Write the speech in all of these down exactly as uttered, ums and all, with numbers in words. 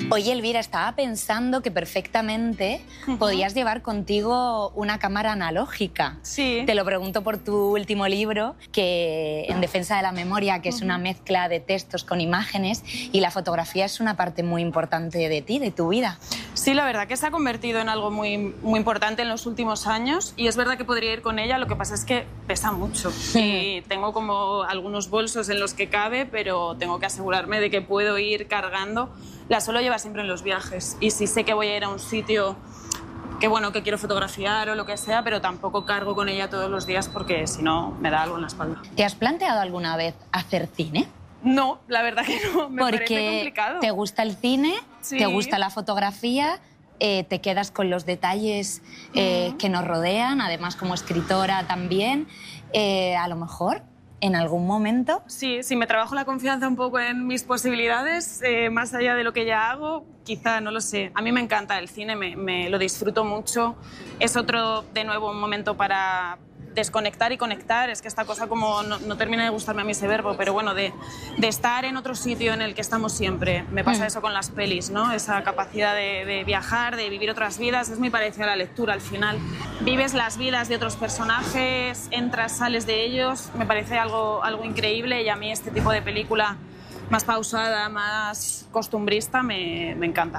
Oye, Elvira, estaba pensando que perfectamente uh-huh. podías llevar contigo una cámara analógica. Sí. Te lo pregunto por tu último libro, que En defensa de la memoria, que es uh-huh. una mezcla de textos con imágenes, y la fotografía es una parte muy importante de ti, de tu vida. Sí, la verdad que se ha convertido en algo muy, muy importante en los últimos años, y es verdad que podría ir con ella, lo que pasa es que pesa mucho. Y tengo como algunos bolsos en los que cabe, pero tengo que asegurarme de que puedo ir cargando. La suelo llevar siempre en los viajes, y si sé que voy a ir a un sitio que, bueno, que quiero fotografiar o lo que sea, pero tampoco cargo con ella todos los días porque si no me da algo en la espalda. ¿Te has planteado alguna vez hacer cine? No, la verdad que no, me porque parece complicado. ¿Te gusta el cine? Sí. ¿Te gusta la fotografía? Eh, ¿Te quedas con los detalles eh, uh-huh. que nos rodean? Además, como escritora también, eh, a lo mejor en algún momento. Sí, si me trabajo la confianza un poco en mis posibilidades, eh, más allá de lo que ya hago, quizá, no lo sé. A mí me encanta el cine, me, me lo disfruto mucho. Es otro, de nuevo, un momento para desconectar y conectar. Es que esta cosa como no, no termina de gustarme a mí ese verbo, pero bueno, de, de estar en otro sitio en el que estamos siempre. Me pasa mm. eso con las pelis, ¿no? Esa capacidad de, de viajar, de vivir otras vidas, es muy parecida a la lectura al final. Vives las vidas de otros personajes, entras, sales de ellos, me parece algo, algo increíble, y a mí este tipo de película más pausada, más costumbrista, me, me encanta.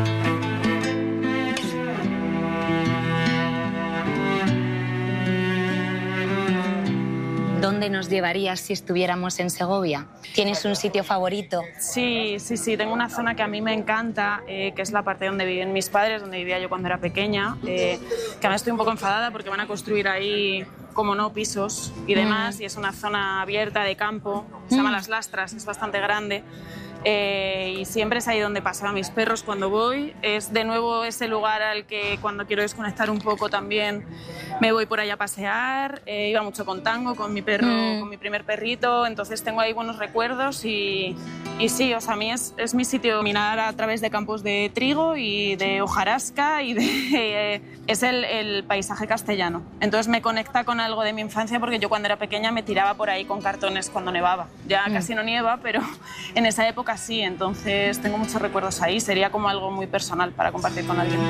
¿Dónde nos llevarías si estuviéramos en Segovia? ¿Tienes un sitio favorito? Sí, sí, sí. Tengo una zona que a mí me encanta, eh, que es la parte donde viven mis padres, donde vivía yo cuando era pequeña, eh, que ahora estoy un poco enfadada porque van a construir ahí, como no, pisos y demás, mm. y es una zona abierta de campo, se llama mm. Las Lastras, es bastante grande. Eh, y siempre es ahí donde pasan a mis perros cuando voy. Es de nuevo ese lugar al que cuando quiero desconectar un poco también me voy por allá a pasear. Eh, iba mucho con Tango, con mi perro, mm. con mi primer perrito, entonces tengo ahí buenos recuerdos y, y sí, o sea, a mí es, es mi sitio. Caminar a través de campos de trigo y de hojarasca y de, eh, es el, el paisaje castellano. Entonces me conecta con algo de mi infancia porque yo cuando era pequeña me tiraba por ahí con cartones cuando nevaba. Ya mm. casi no nieva, pero en esa época sí, entonces tengo muchos recuerdos ahí, sería como algo muy personal para compartir con alguien.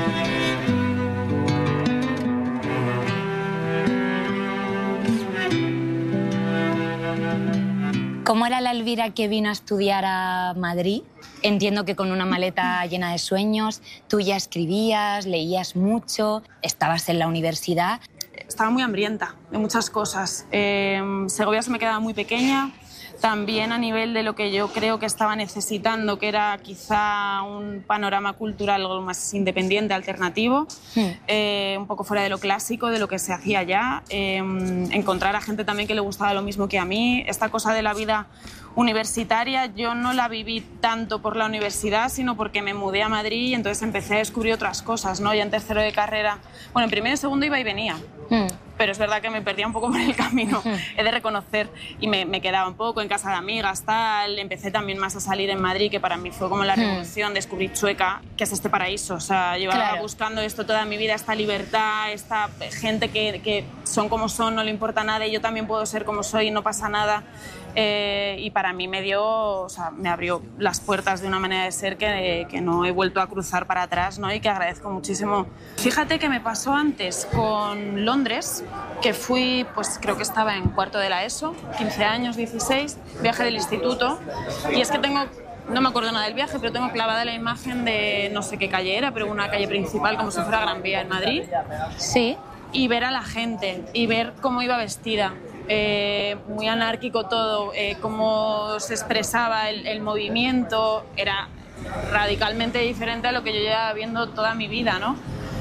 ¿Cómo era la Elvira que vino a estudiar a Madrid? Entiendo que con una maleta llena de sueños, tú ya escribías, leías mucho, estabas en la universidad. Estaba muy hambrienta de muchas cosas. Eh, Segovia se me quedaba muy pequeña. También a nivel de lo que yo creo que estaba necesitando, que era quizá un panorama cultural algo más independiente, alternativo, mm. eh, un poco fuera de lo clásico, de lo que se hacía allá, eh, encontrar a gente también que le gustaba lo mismo que a mí. Esta cosa de la vida universitaria yo no la viví tanto por la universidad, sino porque me mudé a Madrid y entonces empecé a descubrir otras cosas, ¿no? Ya en tercero de carrera, bueno, en primero y segundo iba y venía. Mm. Pero es verdad que me perdía un poco por el camino, he de reconocer, y me, me quedaba un poco en casa de amigas, tal. Empecé también más a salir en Madrid, que para mí fue como la revolución, descubrí Chueca, que es este paraíso. O sea, llevaba claro. buscando esto toda mi vida, esta libertad, esta gente que, que son como son, no le importa nada, y yo también puedo ser como soy, no pasa nada. Eh, y para mí me dio, o sea, me abrió las puertas de una manera de ser que, que no he vuelto a cruzar para atrás, ¿no? Y que agradezco muchísimo. Fíjate que me pasó antes con Londres, que fui, pues creo que estaba en cuarto de la ESO, quince años, dieciséis, viaje del instituto, y es que tengo, no me acuerdo nada del viaje, pero tengo clavada la imagen de no sé qué calle era, pero una calle principal, como si fuera Gran Vía en Madrid. Sí. Y ver a la gente, y ver cómo iba vestida. Eh, muy anárquico todo, eh, cómo se expresaba el, el movimiento, era radicalmente diferente a lo que yo llevaba viendo toda mi vida, ¿no?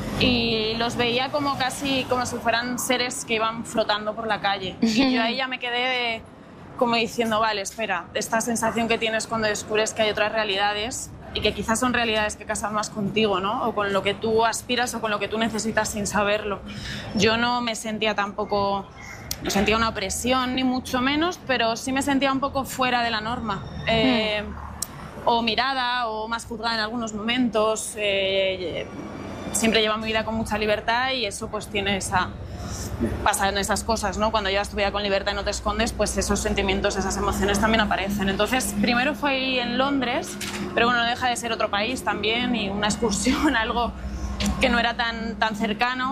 Y los veía como casi como si fueran seres que iban flotando por la calle. Y yo ahí ya me quedé como diciendo, vale, espera, esta sensación que tienes cuando descubres que hay otras realidades y que quizás son realidades que casan más contigo, ¿no? O con lo que tú aspiras o con lo que tú necesitas sin saberlo. Yo no me sentía tampoco... No sentía una opresión, ni mucho menos, pero sí me sentía un poco fuera de la norma. Eh, mm. O mirada, o más juzgada en algunos momentos. Eh, siempre llevo mi vida con mucha libertad y eso pues tiene esa... pasan esas cosas, ¿no? Cuando llevas tu vida con libertad y no te escondes, pues esos sentimientos, esas emociones también aparecen. Entonces, primero fue ahí en Londres, pero bueno, no deja de ser otro país también y una excursión, algo que no era tan, tan cercano.